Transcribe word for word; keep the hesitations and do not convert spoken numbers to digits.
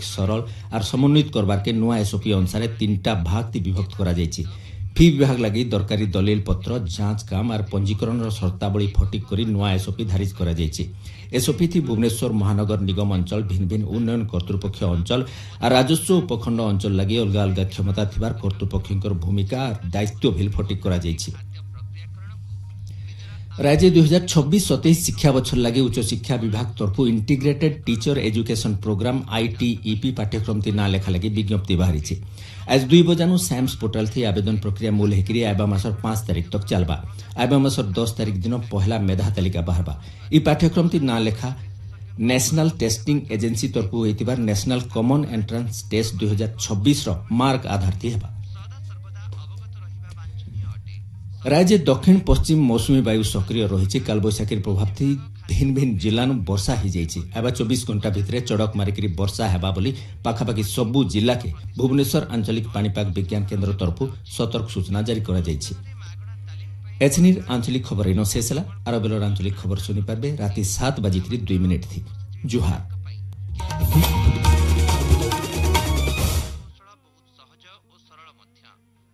सटीक सरल और समन्वित करबार के नुआ एसओपी अनुसार तीनटा भाग विभक्त करा जायछि। फी विभाग लगी दरकारी दलिल पत्र जांच काम और पंजीकरण शर्तावली फटिक करी नुआ एसओपी धारिज करा जायछि। एसओपी थी भुवनेश्वर महानगर निगम अंचल भिन्न भिन्न उन्नयन कर्तृपक्ष अंचल और राजस्व उपखंड अंचल लगी अलग अलग क्षमता थिबार कर्तृपक्षर भूमिका और दायित्व भी फटिक करा जायछि। राज्य दुई हजार छब्बीस सतैश शिक्षा बछर लगी उच्च शिक्षा विभाग तरफ integrated teacher education programme ITEP पाठ्यक्रम ती ना लेखा लगी विज्ञप्ति बाहरी। आज दुई बजानु सैम्स पोर्टाल थी आवेदन प्रक्रिया मूल हेकरी आबा मासर पांच तारीख तक चलबा। आबा मासर दस तारीख दिन पहला मेधा तालिका बाहरबा। इ पाठ्यक्रम ती ना लेखा नेशनल टेस्टिंग एजेंसी तरफ होइतिबार नेशनल कॉमन एंट्रेंस टेस्ट दुई हजार छब्बीस रो मार्क आधार थी हेबा। राज्य दक्षिण पश्चिम मौसुमी वायु सक्रिय रही। कालबैशाखी प्रभाव थी भिन्न भिन्न जिला वर्षा हो जाइए। एवं चौबीस घंटा भितर चढ़क मारिकी वर्षा हेबा बोली पाखापाखि सबू जिला के भुवनेश्वर आंचलिक पाणीपाग विज्ञान केन्द्र तरफ सतर्क सूचना जारी करा जाइए। एचनिर आंचलिक खबर इन शेष है। आरबेलर आंचलिक खबर शुणी पारे राति सात बाजिक दुई मिनिट थी। जुहार।